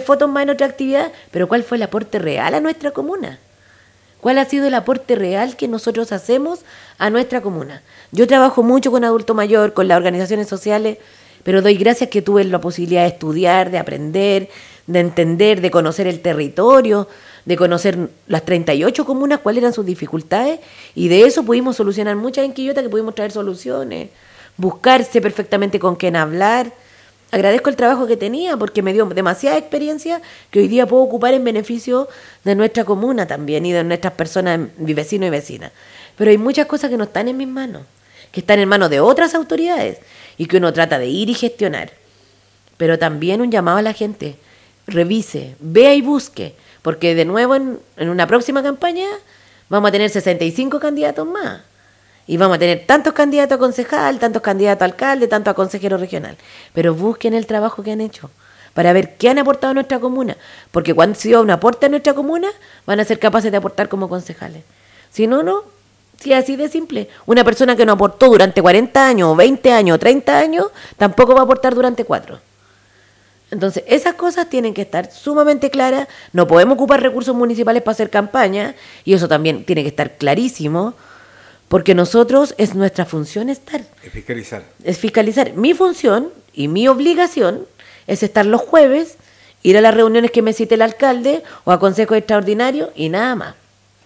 fotos más en otra actividad, pero ¿cuál fue el aporte real a nuestra comuna? ¿Cuál ha sido el aporte real que nosotros hacemos a nuestra comuna? Yo trabajo mucho con adulto mayor, con las organizaciones sociales, pero doy gracias que tuve la posibilidad de estudiar, de aprender, de entender, de conocer el territorio, de conocer las 38 comunas, cuáles eran sus dificultades, y de eso pudimos solucionar muchas en Quillota, que pudimos traer soluciones, buscarse perfectamente con quién hablar. Agradezco el trabajo que tenía porque me dio demasiada experiencia que hoy día puedo ocupar en beneficio de nuestra comuna también y de nuestras personas, vecinos y vecinas. Pero hay muchas cosas que no están en mis manos, que están en manos de otras autoridades y que uno trata de ir y gestionar. Pero también un llamado a la gente, revise, vea y busque, porque de nuevo en una próxima campaña vamos a tener 65 candidatos más. Y vamos a tener tantos candidatos a concejal, tantos candidatos a alcalde, tantos a consejero regional. Pero busquen el trabajo que han hecho para ver qué han aportado a nuestra comuna. Porque cuando si un aporte a nuestra comuna, van a ser capaces de aportar como concejales. Si no, no. Si es así de simple. Una persona que no aportó durante 40 años, o 20 años, o 30 años, tampoco va a aportar durante 4. Entonces, esas cosas tienen que estar sumamente claras. No podemos ocupar recursos municipales para hacer campaña. Y eso también tiene que estar clarísimo. Porque nosotros, es nuestra función estar. Es fiscalizar. Es fiscalizar. Mi función y mi obligación es estar los jueves, ir a las reuniones que me cite el alcalde o a consejos extraordinarios y nada más.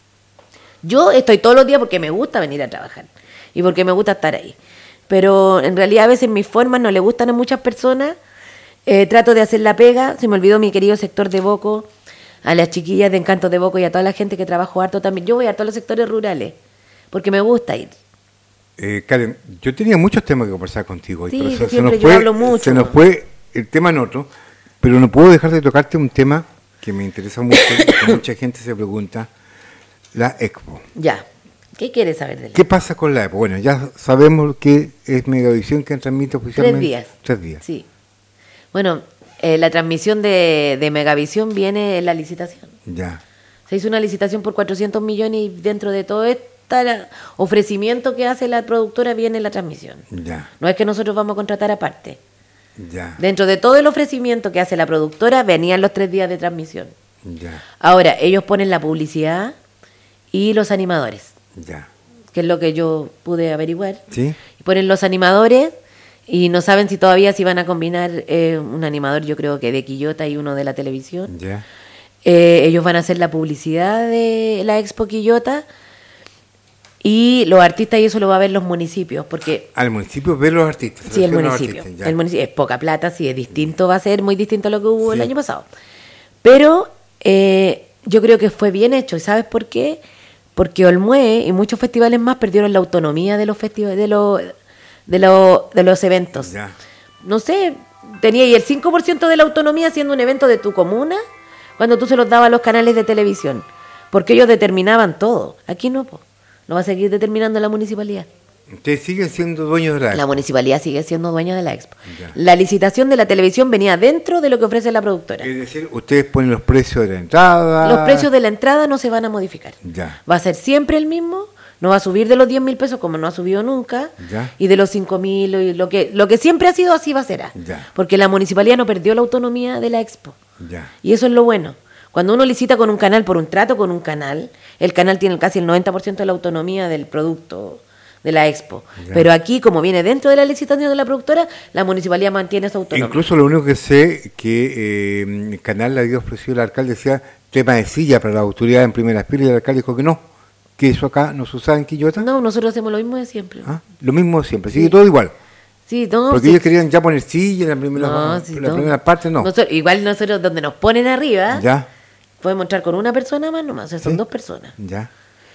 Yo estoy todos los días porque me gusta venir a trabajar y porque me gusta estar ahí. Pero en realidad a veces mis formas no le gustan a muchas personas. Trato de hacer la pega. Se me olvidó mi querido sector de Boco, a las chiquillas de Encantos de Boco y a toda la gente que trabajo harto también. Yo voy a todos los sectores rurales. Porque me gusta ir. Karen, yo tenía muchos temas que conversar contigo hoy, Sí, pero siempre yo hablo mucho. Se nos fue el tema en otro, pero no puedo dejar de tocarte un tema que me interesa mucho, que mucha gente se pregunta, la Expo. Ya, ¿qué quieres saber de la ¿Qué pasa con la Expo? Bueno, ya sabemos que es Megavisión quien transmite oficialmente. 3 días. 3 días. Sí. Bueno, la transmisión de Megavisión viene en la licitación. Ya. Se hizo una licitación por 400 millones y dentro de todo esto, el ofrecimiento que hace la productora viene la transmisión. Ya. No es que nosotros vamos a contratar aparte. Ya. Dentro de todo el ofrecimiento que hace la productora venían los 3 días de transmisión. Ya. Ahora, ellos ponen la publicidad y los animadores, Ya. que es lo que yo pude averiguar. ¿Sí? Y ponen los animadores y no saben si todavía si van a combinar un animador, yo creo que de Quillota y uno de la televisión. Ya. Ellos van a hacer la publicidad de la Expo Quillota. Y los artistas, y eso lo va a ver los municipios, porque... Al municipio ver los artistas. Sí, el seleccionan los municipio. artistas, ya. El municipio es poca plata, sí, es distinto, va a ser muy distinto a lo que hubo el año pasado. Pero yo creo que fue bien hecho. ¿Y sabes por qué? Porque Olmué y muchos festivales más perdieron la autonomía de los festivales, de los eventos. Ya. No sé, tenía ahí el 5% de la autonomía haciendo un evento de tu comuna cuando tú se los dabas a los canales de televisión. Porque ellos determinaban todo. Aquí no, po. Lo va a seguir determinando la municipalidad. Ustedes siguen siendo dueños de la Expo. La municipalidad sigue siendo dueña de la Expo. Ya. La licitación de la televisión venía dentro de lo que ofrece la productora. Es decir, ustedes ponen los precios de la entrada. Los precios de la entrada no se van a modificar. Ya. Va a ser siempre el mismo, no va a subir de los 10.000 pesos como no ha subido nunca, Ya. y de los 5.000, y lo que siempre ha sido así va a ser. Ya. Porque la municipalidad no perdió la autonomía de la Expo. Ya. Y eso es lo bueno. Cuando uno licita con un canal por un trato con un canal, el canal tiene casi el 90% de la autonomía del producto de la Expo. Ya. Pero aquí, como viene dentro de la licitación de la productora, la municipalidad mantiene esa autonomía. Incluso lo único que sé que el canal le había ofrecido al alcalde, decía tema de silla para la autoridad en primera fila, y el alcalde dijo que no, que eso acá no se usaba en Quillota. No, nosotros hacemos lo mismo de siempre. ¿Ah? Lo mismo siempre, sigue Sí. todo igual. Sí, no, Porque sí. ellos querían ya poner silla en la primera, No, sí, la no. primera parte, no. Igual nosotros, donde nos ponen arriba, Ya, podemos entrar con una persona más nomás, o sea, son Sí. 2 personas. ya.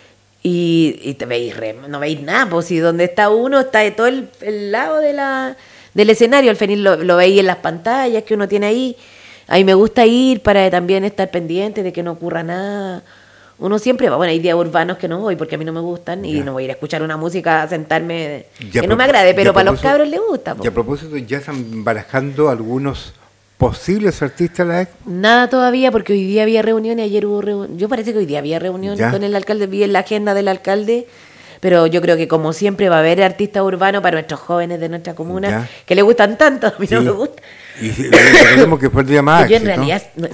Y te veis no veis nada, pues si donde está uno está de todo el lado del escenario, al final lo veis en las pantallas que uno tiene ahí. Ahí me gusta ir para también estar pendiente de que no ocurra nada. Uno siempre va, bueno, hay días urbanos que no voy porque a mí no me gustan y Ya. no voy a ir a escuchar una música, a sentarme, Ya que no me pro- agrade, ya pero para los propósito- cabros les gusta. Po. Y a propósito, ya están barajando algunos posibles artistas de la Expo. Nada todavía porque hoy día había reunión y ayer hubo reunión. Yo parece que hoy día había reunión Ya. con el alcalde, vi en la agenda del alcalde, pero yo creo que como siempre va a haber artistas urbanos para nuestros jóvenes de nuestra comuna Ya. que le gustan tanto, a mí no Sí. me gusta. Y recordemos que fue el día más Yo en Axel, ¿no? realidad